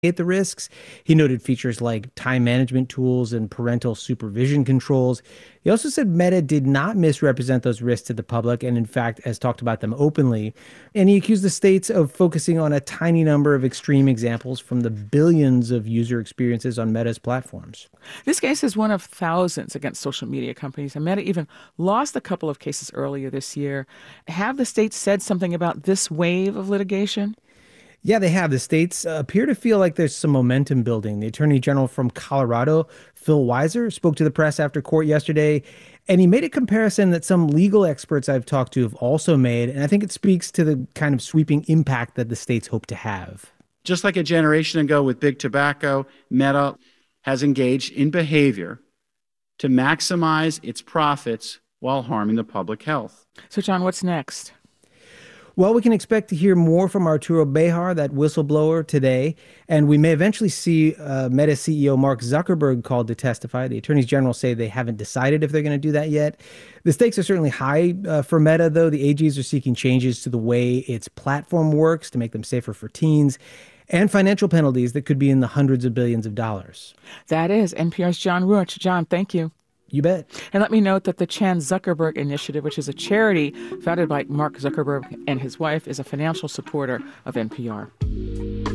the risks. He noted features like time management tools and parental supervision controls. He also said Meta did not misrepresent those risks to the public and, in fact, has talked about them openly. And he accused the states of focusing on a tiny number of extreme examples from the billions of user experiences on Meta's platforms. This case is one of thousands against social media companies, and Meta even lost a couple of cases earlier this year. Have the states said something about this wave of litigation? Yeah, they have. The states appear to feel like there's some momentum building. The attorney general from Colorado, Phil Weiser, spoke to the press after court yesterday, and he made a comparison that some legal experts I've talked to have also made. And I think it speaks to the kind of sweeping impact that the states hope to have. Just like a generation ago with big tobacco, Meta has engaged in behavior to maximize its profits while harming the public health. So, John, what's next? Well, we can expect to hear more from Arturo Bejar, that whistleblower, today, and we may eventually see Meta CEO Mark Zuckerberg called to testify. The attorneys general say they haven't decided if they're going to do that yet. The stakes are certainly high for Meta, though. The AGs are seeking changes to the way its platform works to make them safer for teens, and financial penalties that could be in the hundreds of billions of dollars. That is NPR's John Ruach. John, thank you. You bet. And let me note that the Chan Zuckerberg Initiative, which is a charity founded by Mark Zuckerberg and his wife, is a financial supporter of NPR.